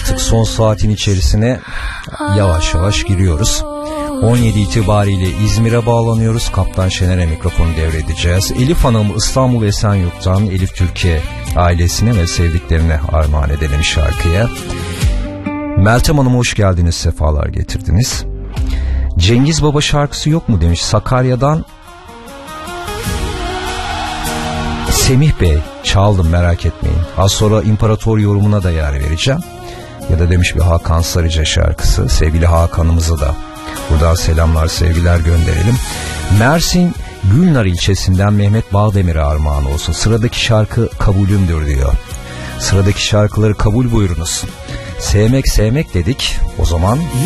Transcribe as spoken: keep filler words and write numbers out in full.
artık son saatin içerisine yavaş yavaş giriyoruz. on yedi itibariyle İzmir'e bağlanıyoruz. Kaptan Şener'e mikrofonu devredeceğiz. Elif Hanım İstanbul Esenyurt'tan Elif Türkiye ailesine ve sevdiklerine armağan edelim şarkıya. Meltem Hanım hoş geldiniz, sefalar getirdiniz. Cengiz Baba şarkısı yok mu demiş Sakarya'dan Semih Bey. Çaldım, merak etmeyin. Az sonra İmparator yorumuna da yer vereceğim. Ya da demiş bir Hakan Sarıca şarkısı. Sevgili Hakan'ımıza da buradan selamlar, sevgiler gönderelim. Mersin Gülnar ilçesinden Mehmet Bağdemir'e armağan olsun. Sıradaki şarkı kabulümdür diyor. Sıradaki şarkıları kabul buyurunuz. Sevmek sevmek dedik. O zaman